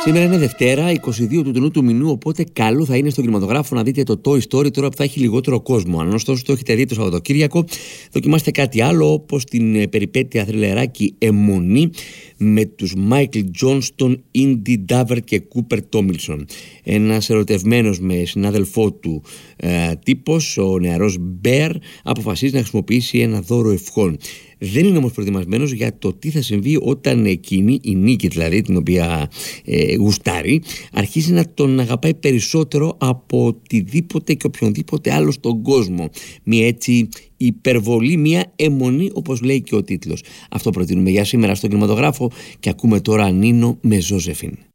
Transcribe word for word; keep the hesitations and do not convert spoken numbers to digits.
Σήμερα είναι Δευτέρα, είκοσι δύο του του μηνού, οπότε καλό θα είναι στον κινηματογράφο να δείτε το Toy Story τώρα που θα έχει λιγότερο κόσμο. Αν ωστόσο το έχετε δει το Σαββατοκύριακο, δοκιμάστε κάτι άλλο, όπως την περιπέτεια θριλεράκι Αιμονή με τους Μάικλ Τζόνστον, Ίντι Ντάβερ και Κούπερ Τόμιλσον. Ένας ερωτευμένος με συνάδελφό του ε, τύπος, ο νεαρός Μπέαρ, αποφασίζει να χρησιμοποιήσει ένα δώρο ευχών. Δεν είναι όμως προετοιμασμένος για το τι θα συμβεί όταν εκείνη, η Νίκη δηλαδή, την οποία ε, γουστάρει, αρχίζει να τον αγαπάει περισσότερο από οτιδήποτε και οποιονδήποτε άλλο στον κόσμο. Μια έτσι υπερβολή, μια αιμονή, όπως λέει και ο τίτλος. Αυτό προτείνουμε για σήμερα στον κινηματογράφο και ακούμε τώρα Νίνο με Ζώζεφιν.